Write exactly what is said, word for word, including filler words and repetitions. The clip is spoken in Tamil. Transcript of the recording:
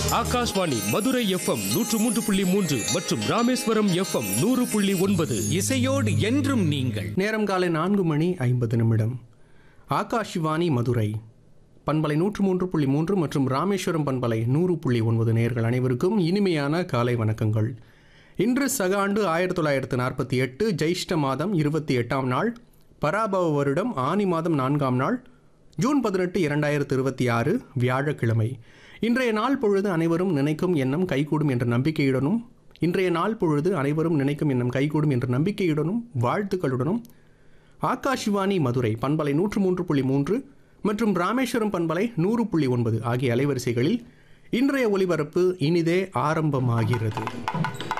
ஆகாஷ்வாணி மதுரை எஃப்எம் நூற்று மூன்று புள்ளி மூன்று மற்றும் ராமேஸ்வரம் எஃப்எம் நூறு புள்ளி ஒன்பது. இசையோடு என்றும் நீங்கள். நேரம் காலை நான்கு மணி ஐம்பது நிமிடம். ஆகாஷ்வாணி மதுரை பண்பலை நூற்று மூன்று புள்ளி மூன்று மற்றும் ராமேஸ்வரம் பண்பலை நூறு புள்ளி ஒன்பது நேயர்கள் அனைவருக்கும் இனிமையான காலை வணக்கங்கள். இன்று சக ஆண்டு ஆயிரத்தி தொள்ளாயிரத்து நாற்பத்தி எட்டு ஜெயிஷ்ட மாதம் இருபத்தி எட்டாம் நாள், பராபவ வருடம் ஆனி மாதம் நான்காம் நாள், ஜூன் பதினெட்டு இரண்டாயிரத்து இருபத்தி ஆறு வியாழக்கிழமை. இன்றைய நாள் பொழுது அனைவரும் நினைக்கும் எண்ணம் கைகூடும் என்ற நம்பிக்கையுடனும் இன்றைய நாள் பொழுது அனைவரும் நினைக்கும் எண்ணம் கைகூடும் என்ற நம்பிக்கையுடனும் வாழ்த்துக்களுடனும் ஆகாஷ்வாணி மதுரை பண்பலை நூற்று மூன்று புள்ளி மூன்று மற்றும் ராமேஸ்வரம் பண்பலை நூறு புள்ளி ஒன்பது ஆகிய அலைவரிசைகளில் இன்றைய ஒலிபரப்பு இனிதே ஆரம்பமாகிறது.